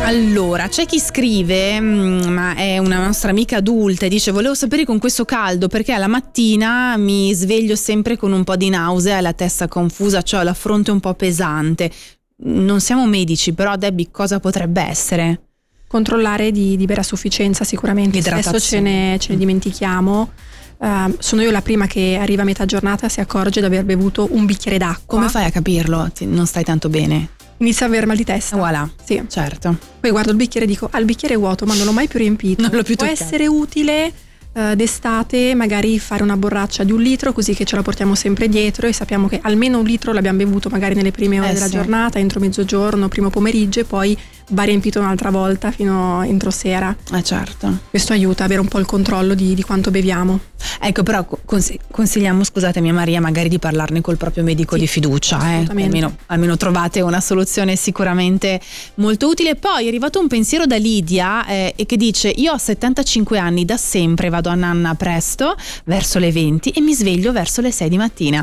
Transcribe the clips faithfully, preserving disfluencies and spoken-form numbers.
Allora, c'è chi scrive, ma è una nostra amica adulta, e dice: volevo sapere con questo caldo perché alla mattina mi sveglio sempre con un po' di nausea e la testa confusa, cioè la fronte un po' pesante. Non siamo medici, però Debbie, cosa potrebbe essere? Controllare di, di bere a sufficienza sicuramente, spesso ce ne, ce ne dimentichiamo. Uh, sono io la prima che arriva a metà giornata si accorge di aver bevuto un bicchiere d'acqua. Come fai a capirlo? Non stai tanto bene? Inizia a aver mal di testa. Voilà, sì, certo. Poi guardo il bicchiere e dico: ah, il bicchiere è vuoto, ma non l'ho mai più riempito. Non l'ho più Può toccato. essere utile uh, d'estate magari fare una borraccia di un litro, così che ce la portiamo sempre dietro e sappiamo che almeno un litro l'abbiamo bevuto magari nelle prime ore eh, della sì. giornata, entro mezzogiorno, primo pomeriggio, e poi va riempito un'altra volta fino entro sera. Eh certo. Questo aiuta a avere un po' il controllo di, di quanto beviamo. Ecco, però cons- consigliamo, scusate mia Maria, magari di parlarne col proprio medico sì, di fiducia, eh? almeno, almeno trovate una soluzione sicuramente molto utile. Poi è arrivato un pensiero da Lidia eh, e che dice: io ho settantacinque anni, da sempre vado a nanna presto, verso le venti, e mi sveglio verso le sei di mattina.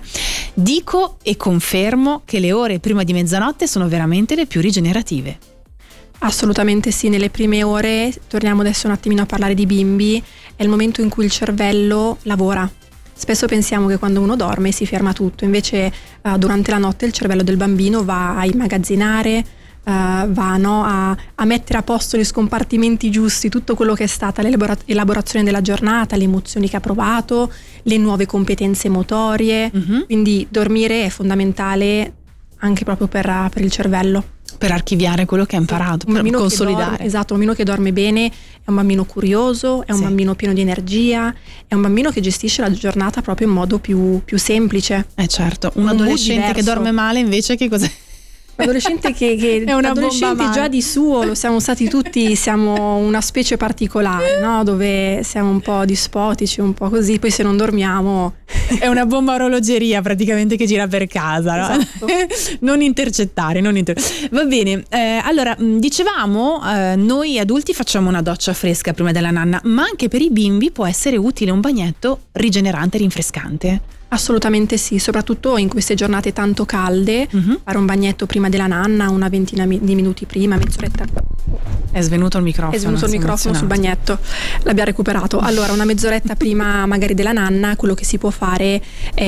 Dico e confermo che le ore prima di mezzanotte sono veramente le più rigenerative. Assolutamente sì, nelle prime ore, torniamo adesso un attimino a parlare di bimbi, è il momento in cui il cervello lavora. Spesso pensiamo che quando uno dorme si ferma tutto, invece uh, durante la notte il cervello del bambino va a immagazzinare, uh, va no, a, a mettere a posto gli scompartimenti giusti, tutto quello che è stata l'elaborazione della giornata, le emozioni che ha provato, le nuove competenze motorie, mm-hmm. quindi dormire è fondamentale anche proprio per, per il cervello. Per archiviare quello che ha imparato, per consolidare. Dorme, esatto, un bambino che dorme bene è un bambino curioso, è un sì. bambino pieno di energia, è un bambino che gestisce la giornata proprio in modo più, più semplice. Eh certo, un, un adolescente che dorme male invece che cos'è? L'adolescente che, che è una l'adolescente già di suo, lo siamo stati tutti, siamo una specie particolare, no? Dove siamo un po' dispotici, un po' così, poi se non dormiamo è una bomba a orologeria praticamente che gira per casa, no? Esatto. non intercettare, non inter... Va bene, eh, allora dicevamo eh, noi adulti facciamo una doccia fresca prima della nanna, ma anche per i bimbi può essere utile un bagnetto rigenerante e rinfrescante. Assolutamente sì, soprattutto in queste giornate tanto calde, uh-huh. fare un bagnetto prima della nanna, una ventina di minuti prima, mezz'oretta. È svenuto il microfono. È svenuto il microfono sul bagnetto, l'abbiamo recuperato. Allora, una mezz'oretta prima magari della nanna, quello che si può fare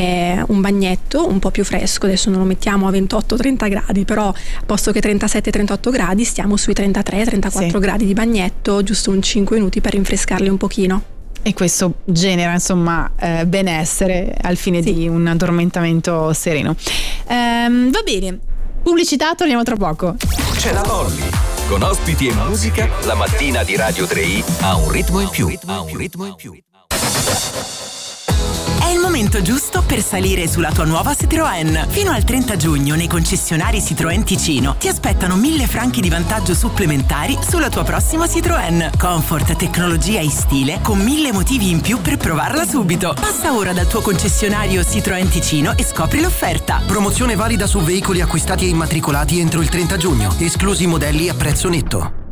è un bagnetto un po' più fresco. Adesso non lo mettiamo a ventotto trenta gradi, però posto che trentasette trentotto gradi, stiamo sui trentatré trentaquattro sì. gradi di bagnetto, giusto un cinque minuti per rinfrescarli un pochino. E questo genera insomma eh, benessere al fine sì. di un addormentamento sereno. Ehm, va bene, pubblicità, torniamo tra poco. C'è la Molly, con ospiti e musica, la mattina di Radio tre i ha un ritmo in più. Ha un ritmo in più. È il momento giusto per salire sulla tua nuova Citroën. Fino al trenta giugno nei concessionari Citroën Ticino ti aspettano mille franchi di vantaggio supplementari sulla tua prossima Citroën. Comfort, tecnologia e stile con mille motivi in più per provarla subito. Passa ora dal tuo concessionario Citroën Ticino e scopri l'offerta. Promozione valida su veicoli acquistati e immatricolati entro il trenta giugno, esclusi i modelli a prezzo netto.